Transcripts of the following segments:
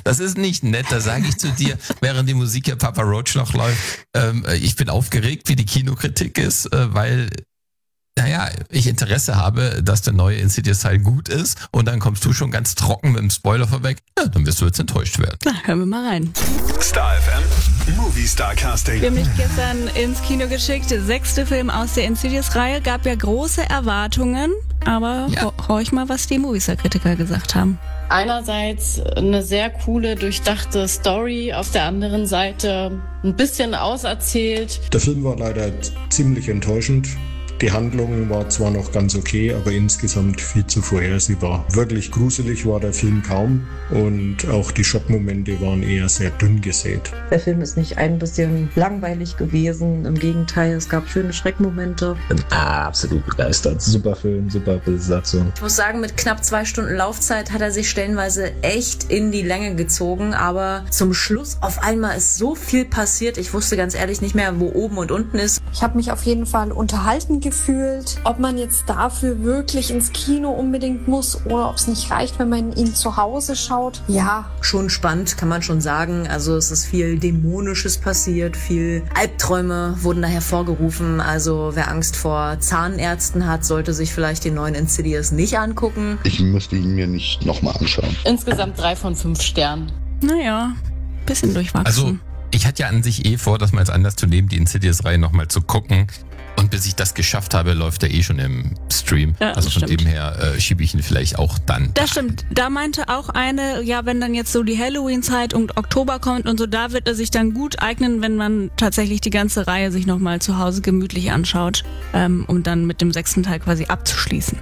Das ist nicht nett, da sage ich zu dir, während die Musik hier Papa Roach noch läuft, ich bin aufgeregt, wie die Kinokritik ist, weil ich Interesse habe, dass der neue Insidious-Teil gut ist und dann kommst du schon ganz trocken mit dem Spoiler vorweg, dann wirst du jetzt enttäuscht werden. Na, hören wir mal rein. Star FM, Movie Star Casting. Wir haben mich gestern ins Kino geschickt. Der 6. Film aus der Insidious-Reihe. Gab ja große Erwartungen, aber horch mal, was die Movie-Star-Kritiker gesagt haben. Einerseits eine sehr coole, durchdachte Story, auf der anderen Seite ein bisschen auserzählt. Der Film war leider ziemlich enttäuschend. Die Handlung war zwar noch ganz okay, aber insgesamt viel zu vorhersehbar. Wirklich gruselig war der Film kaum und auch die Schockmomente waren eher sehr dünn gesät. Der Film ist nicht ein bisschen langweilig gewesen, im Gegenteil, es gab schöne Schreckmomente. Bin absolut begeistert. Super Film, super Besatzung. Ich muss sagen, mit knapp 2 Stunden Laufzeit hat er sich stellenweise echt in die Länge gezogen, aber zum Schluss auf einmal ist so viel passiert, ich wusste ganz ehrlich nicht mehr, wo oben und unten ist. Ich habe mich auf jeden Fall unterhalten gefühlt. Ob man jetzt dafür wirklich ins Kino unbedingt muss oder ob es nicht reicht, wenn man ihn zu Hause schaut. Ja. Schon spannend, kann man schon sagen. Also es ist viel Dämonisches passiert, viel Albträume wurden da hervorgerufen. Also wer Angst vor Zahnärzten hat, sollte sich vielleicht den neuen Insidious nicht angucken. Ich müsste ihn mir nicht nochmal anschauen. Insgesamt 3 von 5 Sternen. Naja, bisschen durchwachsen. Also ich hatte ja an sich vor, das mal als Anlass zu nehmen, die Insidious-Reihe nochmal zu gucken. Und bis ich das geschafft habe, läuft er schon im Stream. Ja, also von dem her schiebe ich ihn vielleicht auch dann. Das stimmt. Da meinte auch eine, wenn dann jetzt so die Halloween-Zeit und Oktober kommt und so, da wird er sich dann gut eignen, wenn man tatsächlich die ganze Reihe sich nochmal zu Hause gemütlich anschaut, um dann mit dem 6. Teil quasi abzuschließen.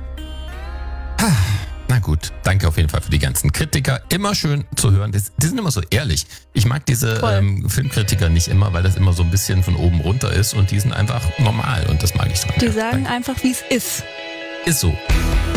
Na gut, danke auf jeden Fall für die ganzen Kritiker. Immer schön zu hören. Die sind immer so ehrlich. Ich mag diese Filmkritiker nicht immer, weil das immer so ein bisschen von oben runter ist und die sind einfach normal und das mag ich dran. Die sagen einfach, wie es ist. Ist so.